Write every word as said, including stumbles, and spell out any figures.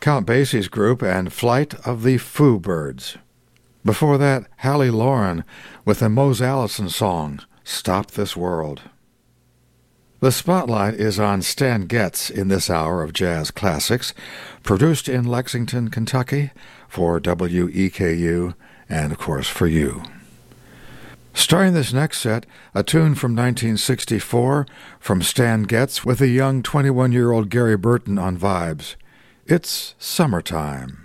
Count Basie's group and Flight of the Foo Birds. Before that, Hallie Lauren with the Mose Allison song, Stop This World. The spotlight is on Stan Getz in this hour of jazz classics, produced in Lexington, Kentucky, for W E K U and, of course, for you. Starting this next set, a tune from nineteen sixty-four from Stan Getz with the young twenty-one-year-old Gary Burton on vibes. It's Summertime.